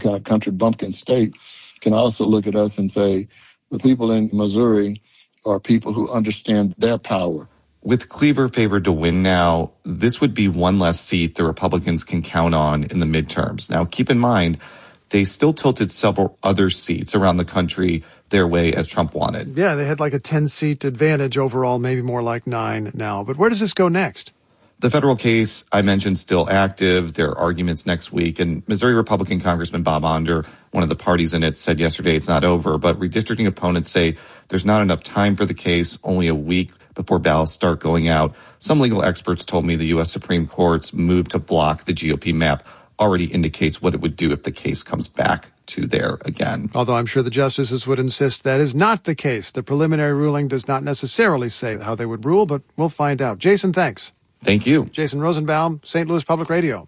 kind of country bumpkin state, can also look at us and say, the people in Missouri are people who understand their power. With Cleaver favored to win now, this would be one less seat the Republicans can count on in the midterms. Now, keep in mind, they still tilted several other seats around the country their way as Trump wanted. Yeah, they had like a 10-seat advantage overall, maybe more like 9 now. But where does this go next? The federal case I mentioned still active. There are arguments next week. And Missouri Republican Congressman Bob Onder, one of the parties in it, said yesterday it's not over. But redistricting opponents say there's not enough time for the case, only a week before ballots start going out. Some legal experts told me the U.S. Supreme Court's move to block the GOP map already indicates what it would do if the case comes back to there again. Although I'm sure the justices would insist that is not the case. The preliminary ruling does not necessarily say how they would rule, but we'll find out. Jason, thanks. Thank you. Jason Rosenbaum, St. Louis Public Radio.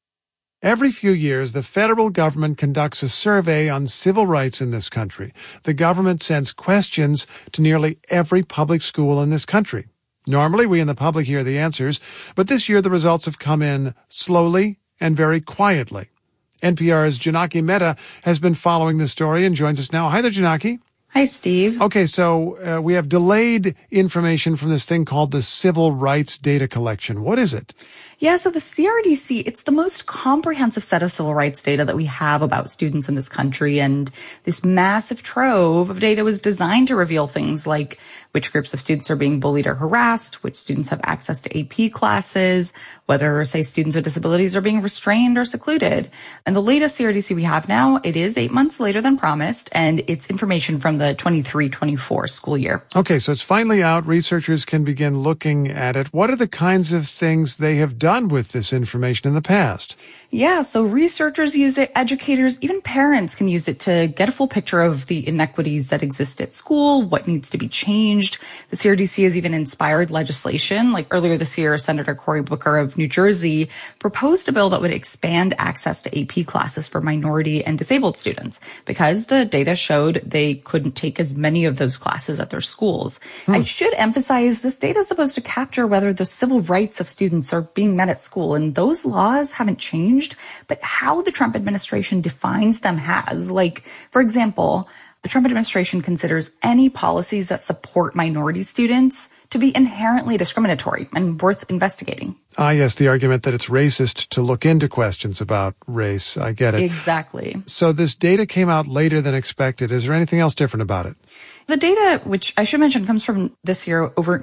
Every few years, the federal government conducts a survey on civil rights in this country. The government sends questions to nearly every public school in this country. Normally, we in the public hear the answers, but this year the results have come in slowly and very quietly. NPR's Janaki Mehta has been following this story and joins us now. Hi there, Janaki. Hi, Steve. Okay, so we have delayed information from this thing called the Civil Rights Data Collection. What is it? Yeah, so the CRDC, it's the most comprehensive set of civil rights data that we have about students in this country. And this massive trove of data was designed to reveal things like which groups of students are being bullied or harassed, which students have access to AP classes, whether, say, students with disabilities are being restrained or secluded. And the latest CRDC we have now, it is 8 months later than promised, and it's information from the 23-24 school year. Okay, so it's finally out. Researchers can begin looking at it. What are the kinds of things they have done with this information in the past? Yeah, so researchers use it, educators, even parents can use it to get a full picture of the inequities that exist at school, what needs to be changed. The CRDC has even inspired legislation. Like earlier this year, Senator Cory Booker of New Jersey proposed a bill that would expand access to AP classes for minority and disabled students because the data showed they couldn't take as many of those classes at their schools. I should emphasize this data is supposed to capture whether the civil rights of students are being met at school, and those laws haven't changed. But how the Trump administration defines them has. Like, for example, the Trump administration considers any policies that support minority students to be inherently discriminatory and worth investigating. Ah, yes, the argument that it's racist to look into questions about race. I get it. Exactly. So this data came out later than expected. Is there anything else different about it? The data, which I should mention comes from this year, over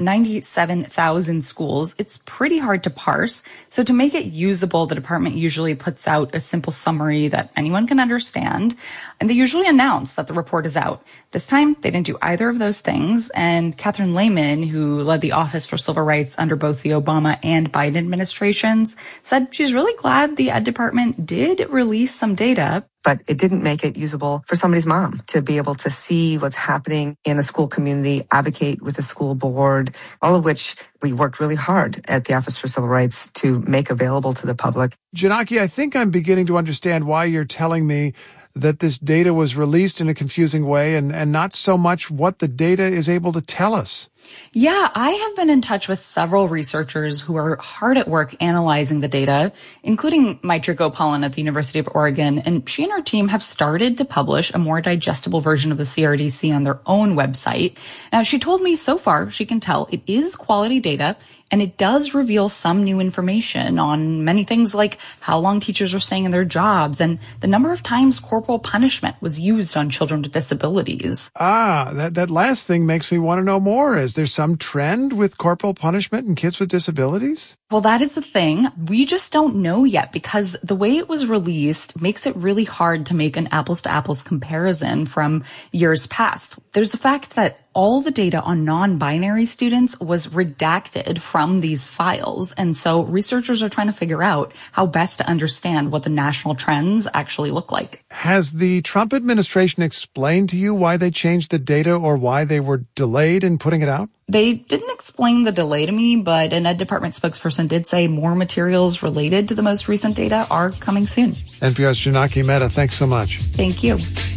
97,000 schools. It's pretty hard to parse. So to make it usable, the department usually puts out a simple summary that anyone can understand. And they usually announce that the report is out. This time, they didn't do either of those things. And Catherine Lehman, who led the Office for Civil Rights under both the Obama and Biden administrations, said she's really glad the Ed Department did release some data. But it didn't make it usable for somebody's mom to be able to see what's happening in a school community, advocate with the school board, all of which we worked really hard at the Office for Civil Rights to make available to the public. Janaki, I think I'm beginning to understand why you're telling me that this data was released in a confusing way and not so much what the data is able to tell us. Yeah, I have been in touch with several researchers who are hard at work analyzing the data, including Maitri Gopalan at the University of Oregon, and she and her team have started to publish a more digestible version of the CRDC on their own website. Now, she told me so far she can tell it is quality data, and it does reveal some new information on many things like how long teachers are staying in their jobs and the number of times corporal punishment was used on children with disabilities. That last thing makes me want to know more. Is there some trend with corporal punishment in kids with disabilities? Well, that is the thing. We just don't know yet because the way it was released makes it really hard to make an apples-to-apples comparison from years past. There's the fact that all the data on non-binary students was redacted from these files. And so researchers are trying to figure out how best to understand what the national trends actually look like. Has the Trump administration explained to you why they changed the data or why they were delayed in putting it out? They didn't explain the delay to me, but an Ed Department spokesperson did say more materials related to the most recent data are coming soon. NPR's Janaki Mehta, thanks so much. Thank you.